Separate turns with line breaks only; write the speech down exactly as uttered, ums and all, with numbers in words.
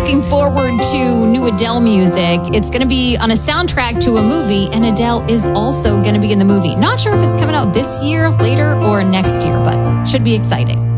looking forward to new Adele music. It's going to be on a soundtrack to a movie, and Adele is also going to be in the movie. Not sure if it's coming out this year, later, or next year, but should be exciting.